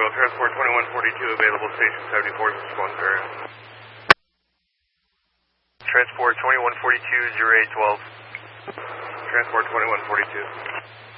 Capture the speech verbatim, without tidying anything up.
Bravo, Transport twenty-one forty-two available, Station seventy-four, respond pair. Transport twenty-one forty-two, zero eight twelve. Transport twenty-one forty-two.